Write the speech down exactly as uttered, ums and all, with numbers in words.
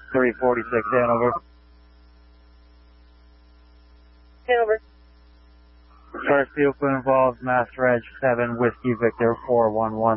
three forty-six Hanover. Hanover. First vehicle involves Master Edge seven Whiskey Victor four one one.